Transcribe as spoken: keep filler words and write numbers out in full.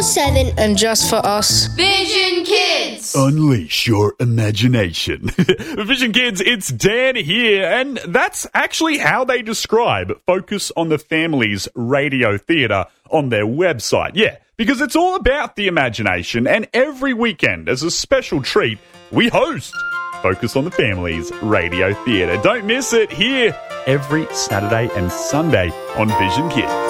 twenty-four seven. And just for us, Vision Kids! Unleash your imagination. Vision Kids, it's Dan here, and that's actually how they describe Focus on the Family's radio theatre on their website. Yeah, because it's all about the imagination, and every weekend, as a special treat, we host Focus on the Family's radio theatre. Don't miss it here every Saturday and Sunday on Vision Kids.